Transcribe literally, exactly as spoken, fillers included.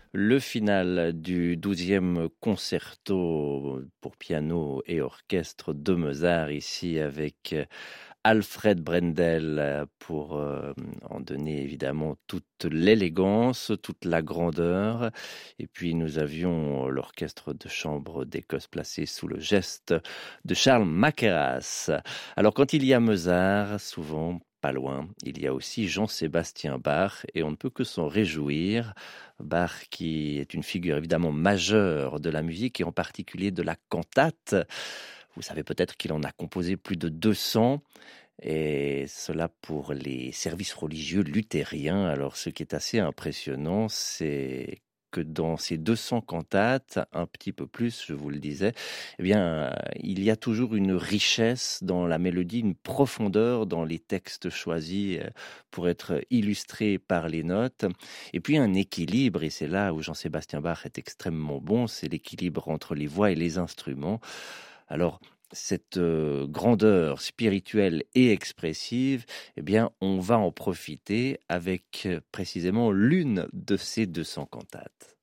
Le final du douzième concerto pour piano et orchestre de Mozart, ici avec Alfred Brendel, pour euh, en donner évidemment toute l'élégance, toute la grandeur. Et puis nous avions l'orchestre de chambre d'Écosse placé sous le geste de Charles Mackerras. Alors quand il y a Mozart, souvent pas loin, il y a aussi Jean-Sébastien Bach, et on ne peut que s'en réjouir. Bach qui est une figure évidemment majeure de la musique et en particulier de la cantate. Vous savez peut-être qu'il en a composé plus de deux cents, et cela pour les services religieux luthériens. Alors ce qui est assez impressionnant, c'est que dans ces deux cents cantates, un petit peu plus, je vous le disais, eh bien, il y a toujours une richesse dans la mélodie, une profondeur dans les textes choisis pour être illustrés par les notes, et puis un équilibre, et c'est là où Jean-Sébastien Bach est extrêmement bon, c'est l'équilibre entre les voix et les instruments. Alors, cette euh, grandeur spirituelle et expressive, eh bien, on va en profiter avec euh, précisément l'une de ces deux cents cantates.